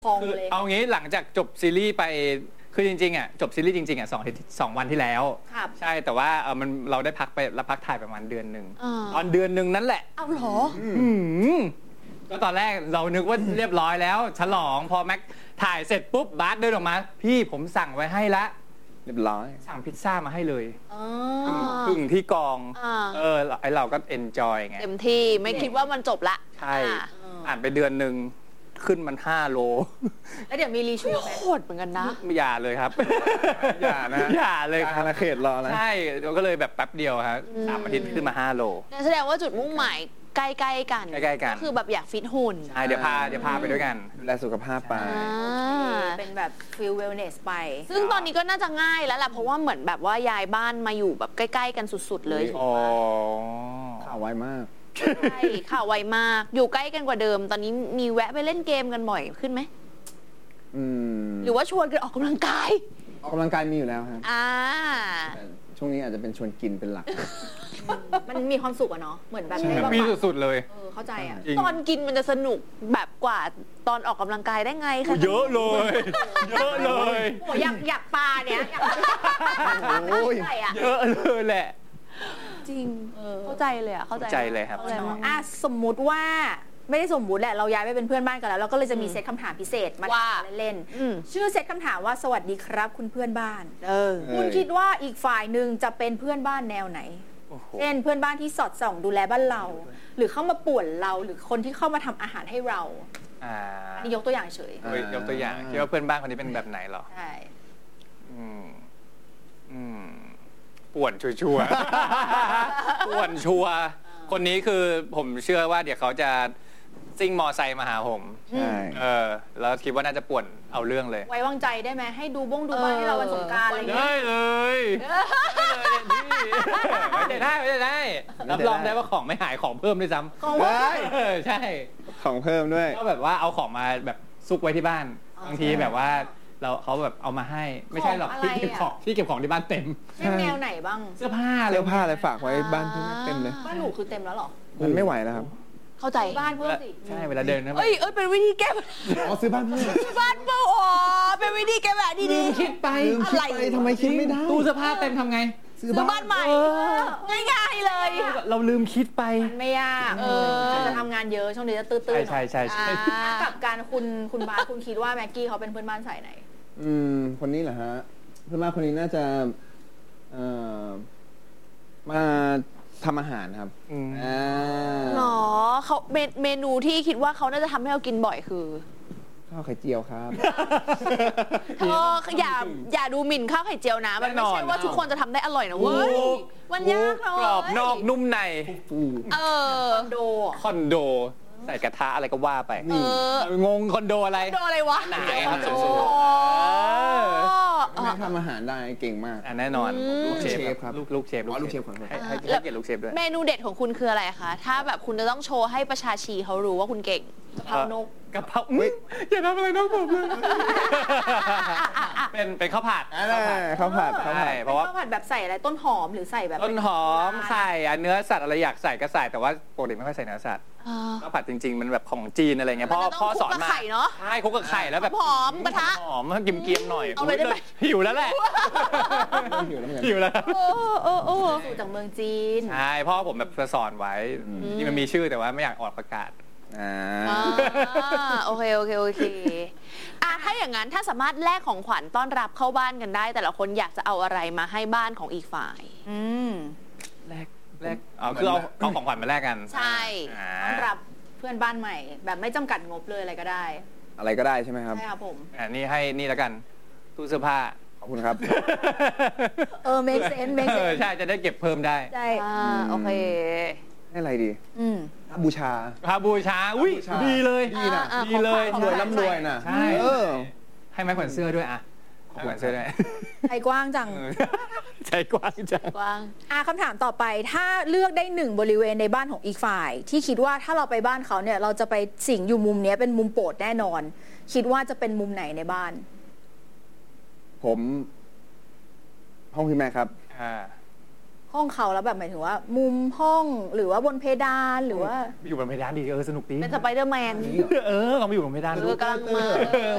คือเอางี้หลังจากจบซีรีส์ไปคือจริงๆอ่ะจบซีรีส์จริงๆอ่ะ2 วันที่แล้วใช่แต่ว่ามันเราได้พักไปรับพักถ่ายประมาณเดือนหนึ่งตอนเดือนหนึ่งนั่นแหละเอาเหรอก็ตอนแรกเรานึกว่าเรียบร้อยแล้วฉลองพอแม็กถ่ายเสร็จปุ๊บบาสเดินออกมาพี่ผมสั่งไว้ให้ละเรียบร้อยสั่งพิซซ่ามาให้เลยถึงที่กองไอเราก็เอนจอยไงเต็มที่ไม่คิดว่ามันจบละใช่อ่านไปเดือนหนึ่งขึ้นมัน5 โลแล้วเดี๋ยวมีรีชูไหมโหดเหมือนกันนะอย่าเลยครับอย่านะอย่าเลยอาณาเขตรอนะใช่ก็เลยแบบแป๊บเดียวครับ3 อาทิตย์ขึ้นมา5 โลแสดงว่าจุดมุ่งหมายใกล้ๆกันก็คือแบบอยากฟิตหุ่นใช่เดี๋ยวพาไปด้วยกันดูแลสุขภาพไปเป็นแบบฟิลเวลเนสไปซึ่งตอนนี้ก็น่าจะง่ายแล้วแหละเพราะว่าเหมือนแบบว่าย้ายบ้านมาอยู่แบบใกล้ๆกันสุดๆเลยอ๋อข่าวไวมากใช่ข่าวไวมากอยู่ใกล้กันกว่าเดิมตอนนี้มีแวะไปเล่นเกมกันบ่อยขึ้นไหมหรือว่าชวนกันออกกำลังกายมีอยู่แล้วครับช่วงนี้อาจจะเป็นชวนกินเป็นหลักมันมีความสุขอะเนาะเหมือนแบบมีสุดๆเลยเข้าใจอะตอนกินมันจะสนุกแบบกว่าตอนออกกำลังกายได้ไงคะเยอะเลยเยอะเลยโอ้อยากปลาเนี้ยเยอะเลยแหละจริงเข้าใจเลยอะเข้าใจเลยครับสมมุติว่าไม่ได้สมมุติแหละเราย้ายไปเป็นเพื่อนบ้านกันแล้วเราก็เลยจะมีเซตคำถามพิเศษมาเล่นๆชื่อเซตคำถามว่าสวัสดีครับคุณเพื่อนบ้านคุณคิดว่าอีกฝ่ายหนึ่งจะเป็นเพื่อนบ้านแนวไหนเช่นเพื่อนบ้านที่สอดส่องดูแลบ้านเราหรือเข้ามาป่วนเราหรือคนที่เข้ามาทำอาหารให้เราอันนี้ยกตัวอย่างเฉยยกตัวอย่างคิดว่าเพื่อนบ้านคนนี้เป็นแบบไหนหรอใช่ป่วนชัวร์ป่วนชัวร์คนนี้คือผมเชื่อว่าเดี๋ยวเขาจะซิ่งมอไซค์มาหาผมแล้วคิดว่าน่าจะป่วนเอาเรื่องเลยไว้วางใจได้ไหมให้ดูบ้านให้เราวันสงกรานต์อะไรเงี้ยได้เลยไม่ได้รับรองได้ว่าของไม่หายของเพิ่มด้วยซ้ำของเพิ่มใช่ของเพิ่มด้วยก็แบบว่าเอาของมาแบบซุกไว้ที่บ้านบางทีแบบว่าเขาแบบเอามาให้ไม่ใช่หรอกที่เก็บของที่บ้านเต็มแนวไหนบ้างเสื้อผ้าอะไรฝากไว้บ้านเต็มเลยบ้านหนูคือเต็มแล้วหรอมันไม่ไหวแล้วครับเข้าใจบ้านเพิ่มสิใช่เวลาเดินนะเป็นวิธีแก้ซื้อบ้านเพิ่มบ้านเพิ่มเป็นวิธีแก้แบบดีๆคิดไปอะไรทำไมคิดไม่ได้ตู้เสื้อผ้าเต็มทำไงซื้อบ้านใหม่ง่ายๆเลยเราลืมคิดไปมันไม่ยากจะทำงานเยอะช่วงนี้จะตื้อๆใช่กับการคุณบาสคุณคิดว่าแม็กกี้เขาเป็นเพื่อนบ้านสายไหนคนนี้เหรอฮะเพื่อนบ้านคนนี้น่าจะมาทำอาหารครับหรอเขาเมนูที่คิดว่าเขาน่าจะทำให้เรากินบ่อยคือข้าวไข่เจียวครับอย่าดูหมิ่นข้าวไข่เจียวนะมันไม่ใช่ว่าทุกคนจะทำได้อร่อยนะเว้ยมันยากเนาะกรอบนอกนุ่มในคอนโดใส่กระทะอะไรก็ว่าไปงงคอนโดอะไรวะไหนครับแม่ทำอาหารได้เก่งมากแน่นอนลูกเชฟครับลูกเชฟของให้เกียรติลูกเชฟด้วยเมนูเด็ดของคุณคืออะไรคะถ้าแบบคุณจะต้องโชว์ให้ประชาชนเขารู้ว่าคุณเก่งกะเพราอย่าทำอะไรน้องผมเลยเป็นข้าวผัดเพราะว่าข้าวผัดแบบใส่อะไรต้นหอมหรือใส่แบบต้นหอมไข่เนื้อสัตว์อะไรอยากใส่ก็ใส่แต่ว่าปกติไม่ค่อยใส่เนื้อสัตว์ข้าวผัดจริงๆมันแบบของจีนอะไรเงี้ยพ่อสอนมาใช่คลุกกับไข่แล้วแบบหอมกระทะหอมเกียมๆหน่อยหิวแล้วแหละหิวแล้วสูตรจากเมืองจีนใช่พ่อผมแบบสอนไว้ที่มันมีชื่อแต่ว่าไม่อยากออกประกาศโอเคถ้าอย่างนั้นถ้าสามารถแลกของขวัญต้อนรับเข้าบ้านกันได้แต่ละคนอยากจะเอาอะไรมาให้บ้านของอีกฝ่ายแลกคือเอาของขวัญมาแลกกันใช่ต้อนรับเพื่อนบ้านใหม่แบบไม่จำกัดงบเลยอะไรก็ได้ใช่ไหมครับใช่ครับผมนี่ให้นี่แล้วกันตู้เสื้อผ้าขอบคุณครับ make sense ใช่จะได้เก็บเพิ่มได้ใช่โอเคให้อะไรดีพระบูชาอุ้ยดีเลยดีเลยรวยร่ำรวยนะใช่ให้ไม้แขวนเสื้อด้วยแขวนเสื้อด้วยใจกว้างจังใจกว้างจังคำถามต่อไปถ้าเลือกได้1บริเวณในบ้านของอีกฝ่ายที่คิดว่าถ้าเราไปบ้านเขาเนี่ยเราจะไปสิงอยู่มุมนี้เป็นมุมโปรดแน่นอนคิดว่าจะเป็นมุมไหนในบ้านผมห้องพี่แม่ครับห้องเขาแล้วแบบหมายถึงว่า มุมห้องหรือว่าบนเพดานหรือว่าอยู่บนเพดานดีสนุกดีเป็นสไปเดอร์แมนลองไปอยู่บนเพดานดูกำลังมา